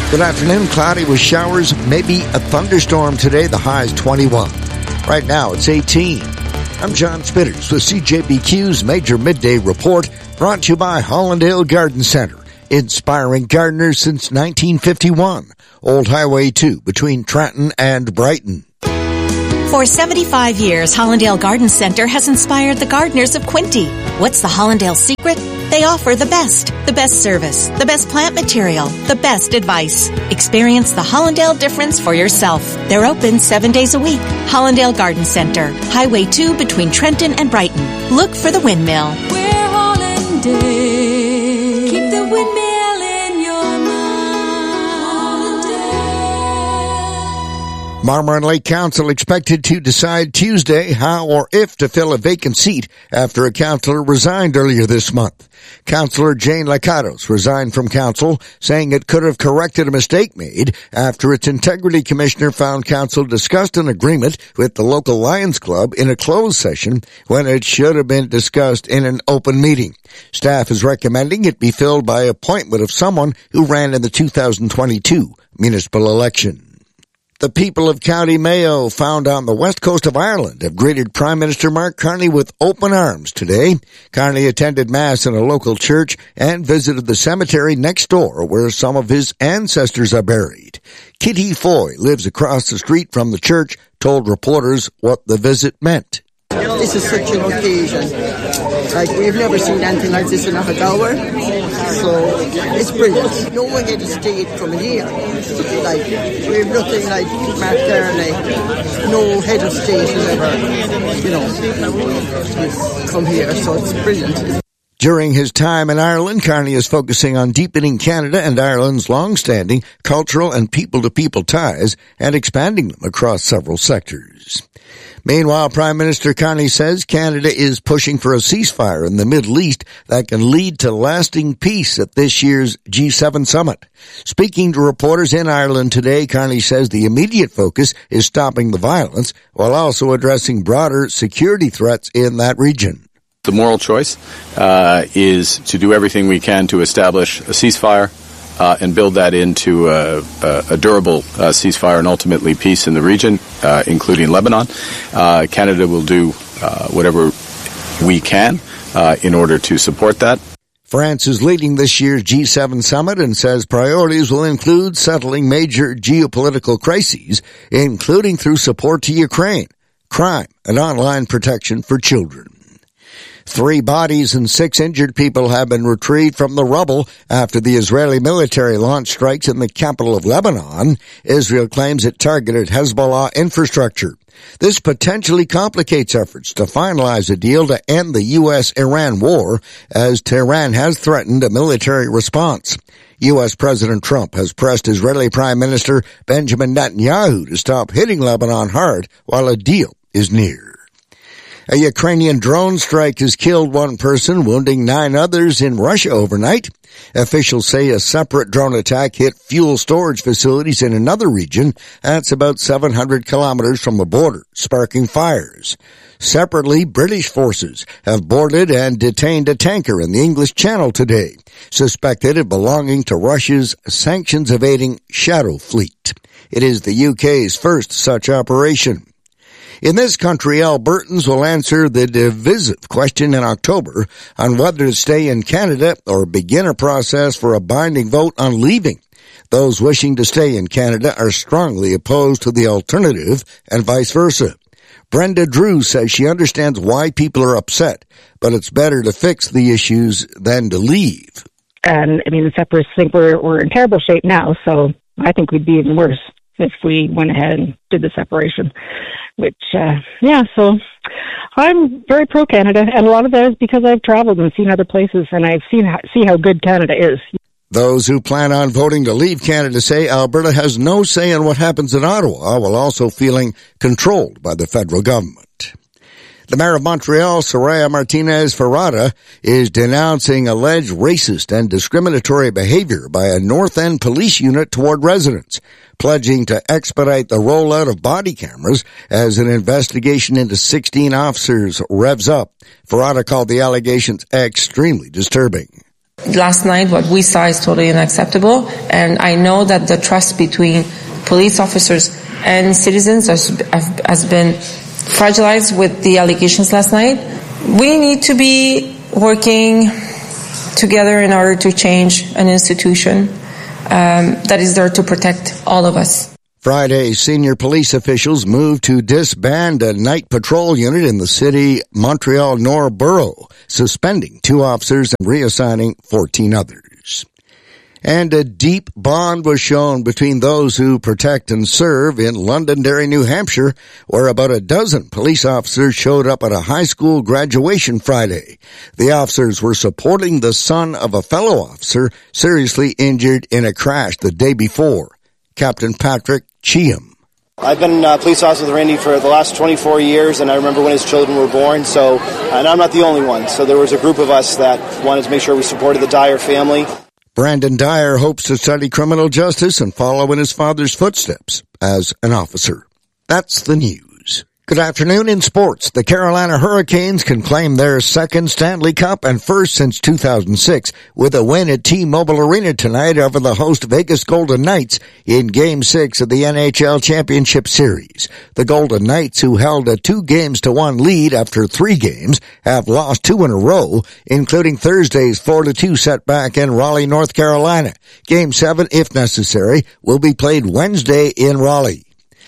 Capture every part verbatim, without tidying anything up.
Good afternoon. Cloudy with showers, maybe a thunderstorm today. The high is twenty-one. Right now, it's eighteen. I'm John Spitters with C J B Q's Major Midday Report, brought to you by Hollandale Garden Center, inspiring gardeners since nineteen fifty-one. Old Highway two between Trenton and Brighton. For seventy-five years, Hollandale Garden Center has inspired the gardeners of Quinte. What's the Hollandale secret? They offer the best, the best service, the best plant material, the best advice. Experience the Hollandale difference for yourself. They're open seven days a week. Hollandale Garden Center, Highway two between Trenton and Brighton. Look for the windmill. We're Hollandale. Keep the windmill in your mind. Hollandale. Marmorant Lake Council expected to decide Tuesday how or if to fill a vacant seat after a councillor resigned earlier this month. Councillor Jane Lacados resigned from council, saying it could have corrected a mistake made after its integrity commissioner found council discussed an agreement with the local Lions Club in a closed session when it should have been discussed in an open meeting. Staff is recommending it be filled by appointment of someone who ran in the two thousand twenty-two municipal election. The people of County Mayo, found on the west coast of Ireland, have greeted Prime Minister Mark Carney with open arms today. Carney attended Mass in a local church and visited the cemetery next door where some of his ancestors are buried. Kitty Foy lives across the street from the church, told reporters what the visit meant. This is such an occasion. Like, we've never seen anything like this in Ahagower. So, it's brilliant. No one get a state coming here. Like, we have nothing like Mark Carney. No head of state has ever, you know, come here. So, it's brilliant. During his time in Ireland, Carney is focusing on deepening Canada and Ireland's long-standing cultural and people-to-people ties and expanding them across several sectors. Meanwhile, Prime Minister Carney says Canada is pushing for a ceasefire in the Middle East that can lead to lasting peace at this year's G seven summit. Speaking to reporters in Ireland today, Carney says the immediate focus is stopping the violence while also addressing broader security threats in that region. The moral choice uh, is to do everything we can to establish a ceasefire uh, and build that into a, a, a durable uh, ceasefire and ultimately peace in the region, uh, including Lebanon. Uh, Canada will do uh, whatever we can uh, in order to support that. France is leading this year's G seven summit and says priorities will include settling major geopolitical crises, including through support to Ukraine, crime, and online protection for children. Three bodies and six injured people have been retrieved from the rubble after the Israeli military launched strikes in the capital of Lebanon. Israel claims it targeted Hezbollah infrastructure. This potentially complicates efforts to finalize a deal to end the U S Iran war, as Tehran has threatened a military response. U S President Trump has pressed Israeli Prime Minister Benjamin Netanyahu to stop hitting Lebanon hard while a deal is near. A Ukrainian drone strike has killed one person, wounding nine others in Russia overnight. Officials say a separate drone attack hit fuel storage facilities in another region that's about seven hundred kilometers from the border, sparking fires. Separately, British forces have boarded and detained a tanker in the English Channel today, suspected of belonging to Russia's sanctions-evading Shadow Fleet. It is the U K's first such operation. In this country, Albertans will answer the divisive question in October on whether to stay in Canada or begin a process for a binding vote on leaving. Those wishing to stay in Canada are strongly opposed to the alternative and vice versa. Brenda Drew says she understands why people are upset, but it's better to fix the issues than to leave. And, I mean, the separatists think we're, we're in terrible shape now, so I think we'd be even worse if we went ahead and did the separation. Which, uh, yeah, so I'm very pro-Canada, and a lot of that is because I've traveled and seen other places, and I've seen how, see how good Canada is. Those who plan on voting to leave Canada say Alberta has no say in what happens in Ottawa, while also feeling controlled by the federal government. The mayor of Montreal, Soraya Martinez-Ferrada, is denouncing alleged racist and discriminatory behavior by a North End police unit toward residents, pledging to expedite the rollout of body cameras as an investigation into sixteen officers revs up. Ferrada called the allegations extremely disturbing. Last night, what we saw is totally unacceptable, and I know that the trust between police officers and citizens has, has been fragilized with the allegations last night. We need to be working together in order to change an institution um, that is there to protect all of us. Friday, senior police officials moved to disband a night patrol unit in the city Montreal Nord borough, suspending two officers and reassigning fourteen others. And a deep bond was shown between those who protect and serve in Londonderry, New Hampshire, where about a dozen police officers showed up at a high school graduation Friday. The officers were supporting the son of a fellow officer seriously injured in a crash the day before. Captain Patrick Cheam. I've been a police officer with Randy for the last twenty-four years, and I remember when his children were born, so, and I'm not the only one. So there was a group of us that wanted to make sure we supported the Dyer family. Brandon Dyer hopes to study criminal justice and follow in his father's footsteps as an officer. That's the news. Good afternoon. In sports, the Carolina Hurricanes can claim their second Stanley Cup and first since two thousand six with a win at T-Mobile Arena tonight over the host Vegas Golden Knights in Game six of the N H L Championship Series. The Golden Knights, who held a two games to one lead after three games, have lost two in a row, including Thursday's four to two setback in Raleigh, North Carolina. Game seven, if necessary, will be played Wednesday in Raleigh.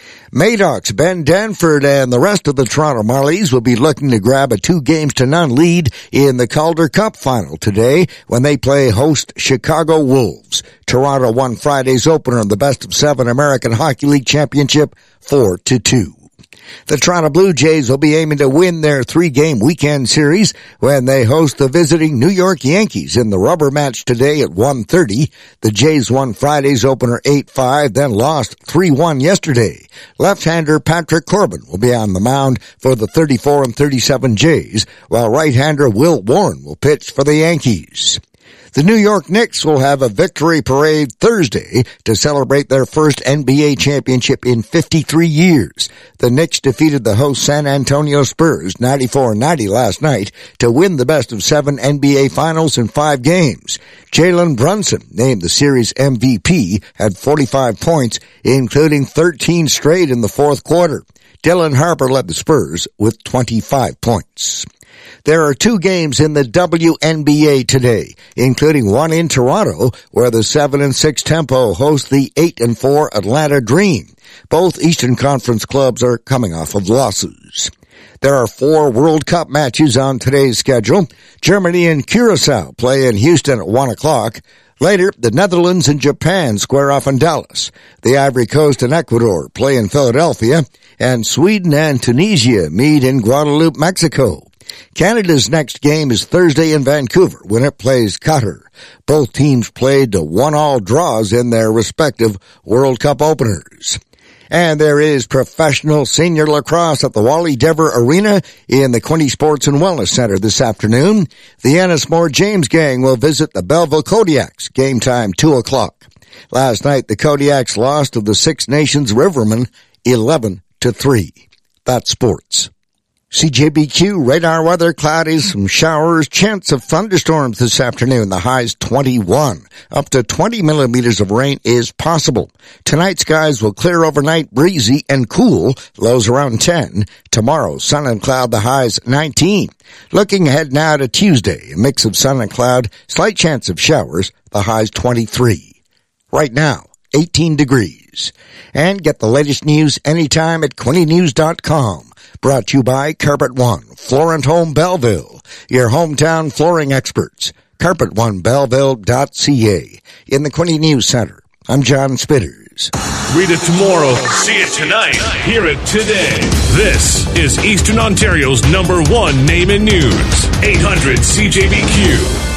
Madoc's Ben Danford and the rest of the Toronto Marlies will be looking to grab a two games to none lead in the Calder Cup final today when they play host Chicago Wolves. Toronto won Friday's opener in the best of seven American Hockey League Championship four to two. The Toronto Blue Jays will be aiming to win their three-game weekend series when they host the visiting New York Yankees in the rubber match today at one thirty. The Jays won Friday's opener eight five, then lost three one yesterday. Left-hander Patrick Corbin will be on the mound for the thirty-four and thirty-seven Jays, while right-hander Will Warren will pitch for the Yankees. The New York Knicks will have a victory parade Thursday to celebrate their first N B A championship in fifty-three years. The Knicks defeated the host San Antonio Spurs ninety-four ninety last night to win the best of seven N B A finals in five games. Jalen Brunson, named the series M V P, had forty-five points, including thirteen straight in the fourth quarter. Dylan Harper led the Spurs with twenty-five points. There are two games in the W N B A today, including one in Toronto, where the seven and six Tempo host the eight and four Atlanta Dream. Both Eastern Conference clubs are coming off of losses. There are four World Cup matches on today's schedule. Germany and Curacao play in Houston at one o'clock. Later, the Netherlands and Japan square off in Dallas. The Ivory Coast and Ecuador play in Philadelphia, and Sweden and Tunisia meet in Guadalupe, Mexico. Canada's next game is Thursday in Vancouver when it plays Qatar. Both teams played to one-all draws in their respective World Cup openers. And there is professional senior lacrosse at the Wally Dever Arena in the Quinte Sports and Wellness Center this afternoon. The Ennismore James gang will visit the Belleville Kodiaks. Game time two o'clock. Last night, the Kodiaks lost to the Six Nations Rivermen eleven to three. That's sports. C J B Q radar weather, cloudy, some showers, chance of thunderstorms this afternoon. The high's twenty-one. Up to twenty millimeters of rain is possible. Tonight skies will clear overnight, breezy and cool, lows around ten. Tomorrow, sun and cloud, the high's nineteen. Looking ahead now to Tuesday, a mix of sun and cloud, slight chance of showers, the high's twenty-three. Right now, eighteen degrees. And get the latest news anytime at Quinte News dot com. Brought to you by Carpet One, Florent Home Belleville, your hometown flooring experts. Carpet One Belleville dot C A. In the Quinte News Center, I'm John Spitters. Read it tomorrow, see it tonight, hear it today. This is Eastern Ontario's number one name in news. eight hundred C J B Q.